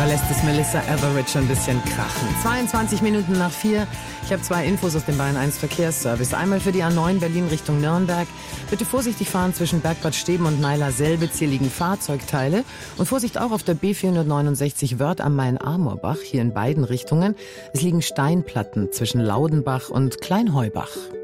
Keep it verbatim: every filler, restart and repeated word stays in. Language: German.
Da lässt es Melissa Etheridge ein bisschen krachen. zweiundzwanzig Minuten nach vier. Ich habe zwei Infos aus dem Bayern eins Verkehrsservice. Einmal für die A neun Berlin Richtung Nürnberg. Bitte vorsichtig fahren zwischen Bergbad Steben und Meiler-Selbitz. Hier liegen Fahrzeugteile. Und Vorsicht auch auf der B vierhundertneunundsechzig Wörth am Main-Amorbach. Hier in beiden Richtungen. Es liegen Steinplatten zwischen Laudenbach und Kleinheubach.